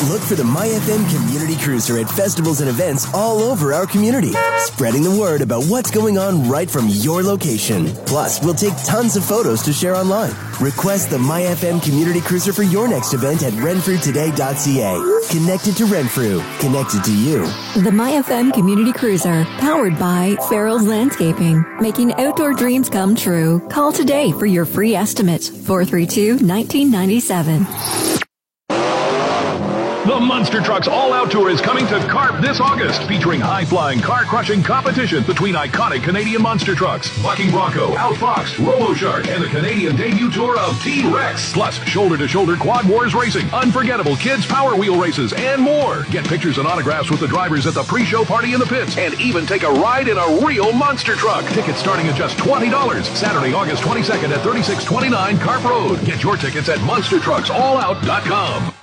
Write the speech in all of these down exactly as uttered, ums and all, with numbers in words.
Look for the MyFM Community Cruiser at festivals and events all over our community, spreading the word about what's going on right from your location. Plus, we'll take tons of photos to share online. Request the MyFM Community Cruiser for your next event at renfrew today dot c a. Connected to Renfrew. Connected to you. The MyFM Community Cruiser, powered by Farrell's Landscaping, making outdoor dreams come true. Call today for your free estimate. four three two, one nine nine seven. The Monster Trucks All-Out Tour is coming to Carp this August, featuring high-flying, car-crushing competition between iconic Canadian monster trucks, Bucking Bronco, Outfoxed, Robo-Shark, and the Canadian debut tour of T-Rex. Plus, shoulder-to-shoulder Quad Wars racing, unforgettable kids' Power Wheel races, and more. Get pictures and autographs with the drivers at the pre-show party in the pits, and even take a ride in a real monster truck. Tickets starting at just twenty dollars. Saturday, August twenty-second at thirty-six twenty-nine Carp Road. Get your tickets at monster trucks all out dot com.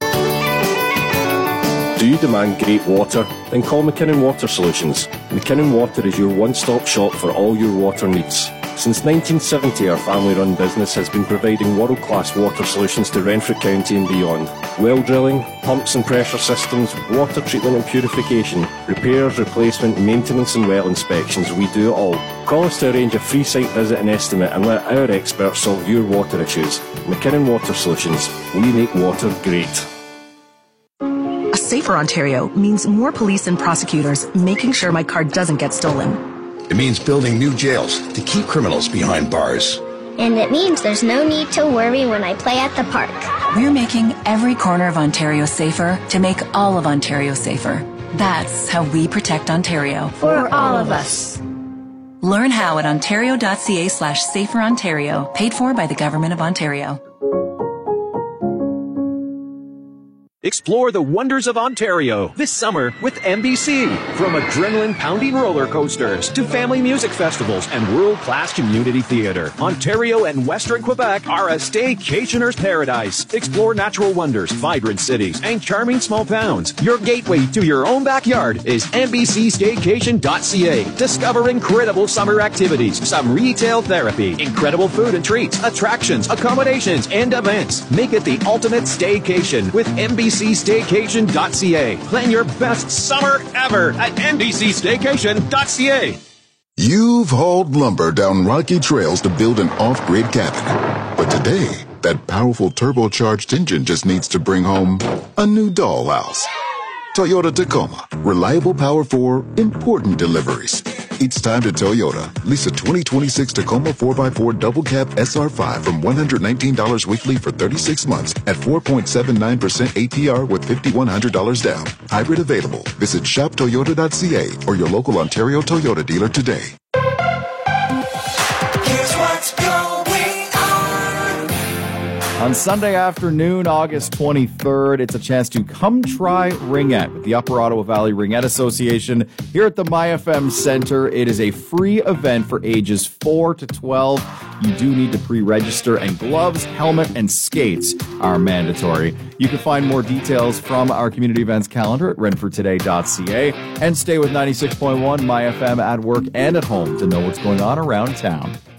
Do you demand great water? Then call McKinnon Water Solutions. McKinnon Water is your one-stop shop for all your water needs. Since nineteen seventy, our family-run business has been providing world-class water solutions to Renfrew County and beyond. Well drilling, pumps and pressure systems, water treatment and purification, repairs, replacement, maintenance and well inspections, we do it all. Call us to arrange a free site visit and estimate and let our experts solve your water issues. McKinnon Water Solutions. We make water great. A safer Ontario means more police and prosecutors making sure my car doesn't get stolen. It means building new jails to keep criminals behind bars. And it means there's no need to worry when I play at the park. We're making every corner of Ontario safer to make all of Ontario safer. That's how we protect Ontario. For all of us. Learn how at ontario.ca slash safer Ontario, paid for by the Government of Ontario. Explore the wonders of Ontario this summer with N B C. From adrenaline-pounding roller coasters to family music festivals and world-class community theater, Ontario and Western Quebec are a staycationer's paradise. Explore natural wonders, vibrant cities, and charming small towns. Your gateway to your own backyard is N B C staycation dot c a. Discover incredible summer activities, some retail therapy, incredible food and treats, attractions, accommodations, and events. Make it the ultimate staycation with N B C staycation dot c a. Plan your best summer ever at N B C staycation dot c a. You've hauled lumber down rocky trails to build an off-grid cabin. But today, that powerful turbocharged engine just needs to bring home a new dollhouse. Toyota Tacoma. Reliable power for important deliveries. It's time to Toyota. Lease a twenty twenty-six Tacoma four by four double cab S R five from one hundred nineteen dollars weekly for thirty-six months at four point seven nine percent A P R with five thousand one hundred dollars down. Hybrid available. Visit shop toyota dot c a or your local Ontario Toyota dealer today. Here's what's going on. On Sunday afternoon, August twenty-third, it's a chance to come try Ringette with the Upper Ottawa Valley Ringette Association here at the MyFM Centre. It is a free event for ages four to twelve. You do need to pre-register, and gloves, helmet, and skates are mandatory. You can find more details from our community events calendar at renfrew today dot c a and stay with ninety-six point one MyFM at work and at home to know what's going on around town.